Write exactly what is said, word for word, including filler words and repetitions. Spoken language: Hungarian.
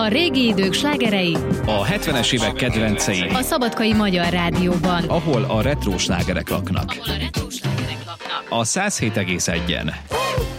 A régi idők slágerei, A hetvenes évek kedvencei, a Szabadkai Magyar Rádióban. ahol a retró slágerek laknak. Ahol a retro slágerek laknak. A száz hét egész egyen.